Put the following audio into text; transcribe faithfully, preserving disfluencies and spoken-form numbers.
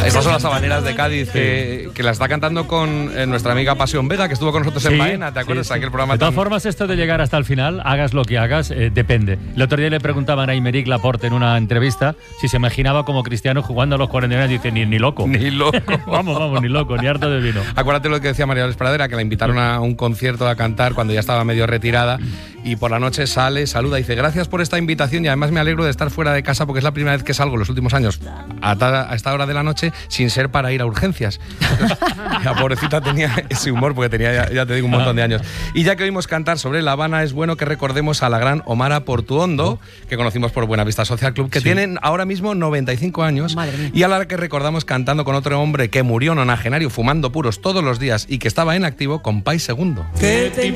Estas son las habaneras de Cádiz, que, que la está cantando con eh, nuestra amiga Pasión Vega, que estuvo con nosotros en Sí, Baena, ¿te acuerdas? sí, sí. Aquel programa De todas tan... formas, esto de llegar hasta el final, hagas lo que hagas, eh, depende. El otro día le preguntaban a Aymeric Laporte en una entrevista si se imaginaba como Cristiano jugando a los cuarenta y nueve, y dice, ni, ni loco. Ni loco. Vamos, vamos, ni loco, ni harto de vino. Acuérdate lo que decía María Esperadera, que la invitaron a un concierto a cantar cuando ya estaba medio retirada, y por la noche sale, saluda y dice, gracias por esta invitación y además me alegro de estar fuera de casa porque es la primera vez que salgo los últimos años a, ta- a esta hora de la noche sin ser para ir a urgencias. Entonces, la pobrecita tenía ese humor porque tenía, ya, ya te digo, un montón de años. Y ya que oímos cantar sobre La Habana, es bueno que recordemos a la gran Omara Portuondo, que conocimos por Buenavista Social Club, que Sí. tiene ahora mismo noventa y cinco años, y a la que recordamos cantando con otro hombre que murió nonagenario fumando puros todos los días y que estaba en activo, con Pai Segundo. ¿Qué te